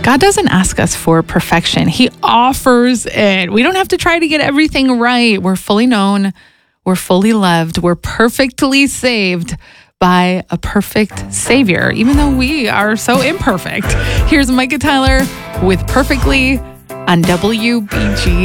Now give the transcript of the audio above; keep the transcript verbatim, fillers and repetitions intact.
God doesn't ask us for perfection. He offers it. We don't have to try to get everything right. We're fully known. We're fully loved. We're perfectly saved by a perfect Savior, even though we are so imperfect. Here's Micah Tyler with Perfectly on W B G